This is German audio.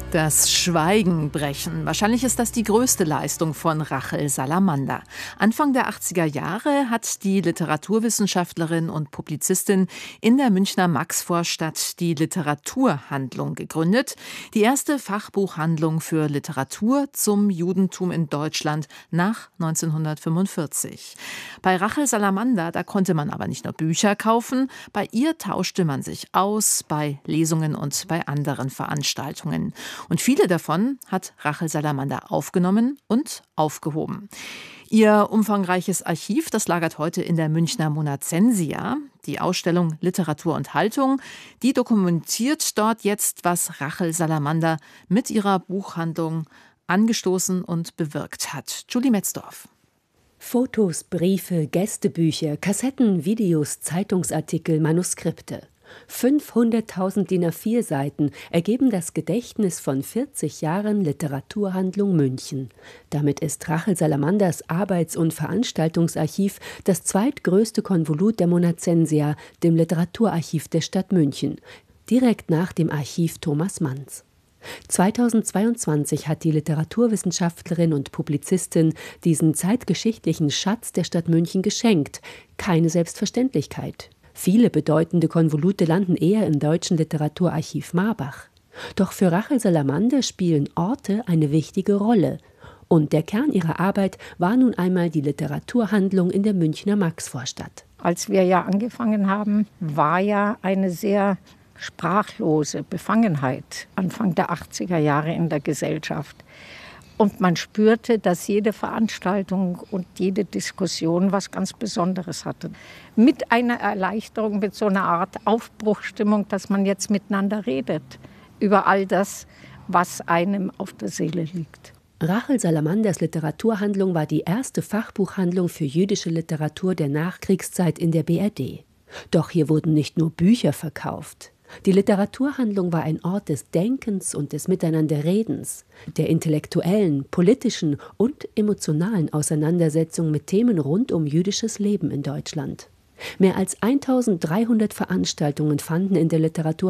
Das Schweigen brechen. Wahrscheinlich ist das die größte Leistung von Rachel Salamander. Anfang der 80er Jahre hat die Literaturwissenschaftlerin und Publizistin in der Münchner Maxvorstadt die Literaturhandlung gegründet. Die erste Fachbuchhandlung für Literatur zum Judentum in Deutschland nach 1945. Bei Rachel Salamander, da konnte man aber nicht nur Bücher kaufen, bei ihr tauschte man sich aus bei Lesungen und bei anderen Veranstaltungen. Und viele davon hat Rachel Salamander aufgenommen und aufgehoben. Ihr umfangreiches Archiv, das lagert heute in der Münchner Monacensia. Die Ausstellung Literatur und Haltung, die dokumentiert dort jetzt, was Rachel Salamander mit ihrer Buchhandlung angestoßen und bewirkt hat. Julie Metzdorf. Fotos, Briefe, Gästebücher, Kassetten, Videos, Zeitungsartikel, Manuskripte. 500.000 DIN A4-Seiten ergeben das Gedächtnis von 40 Jahren Literaturhandlung München. Damit ist Rachel Salamanders Arbeits- und Veranstaltungsarchiv das zweitgrößte Konvolut der Monacensia, dem Literaturarchiv der Stadt München, direkt nach dem Archiv Thomas Manns. 2022 hat die Literaturwissenschaftlerin und Publizistin diesen zeitgeschichtlichen Schatz der Stadt München geschenkt. Keine Selbstverständlichkeit. Viele bedeutende Konvolute landen eher im Deutschen Literaturarchiv Marbach. Doch für Rachel Salamander spielen Orte eine wichtige Rolle. Und der Kern ihrer Arbeit war nun einmal die Literaturhandlung in der Münchner Maxvorstadt. Als wir ja angefangen haben, war ja eine sehr sprachlose Befangenheit Anfang der 80er Jahre in der Gesellschaft. Und man spürte, dass jede Veranstaltung und jede Diskussion was ganz Besonderes hatte. Mit einer Erleichterung, mit so einer Art Aufbruchstimmung, dass man jetzt miteinander redet über all das, was einem auf der Seele liegt. Rachel Salamanders Literaturhandlung war die erste Fachbuchhandlung für jüdische Literatur der Nachkriegszeit in der BRD. Doch hier wurden nicht nur Bücher verkauft. Die Literaturhandlung war ein Ort des Denkens und des Miteinanderredens, der intellektuellen, politischen und emotionalen Auseinandersetzung mit Themen rund um jüdisches Leben in Deutschland. Mehr als 1300 Veranstaltungen fanden in der Literatur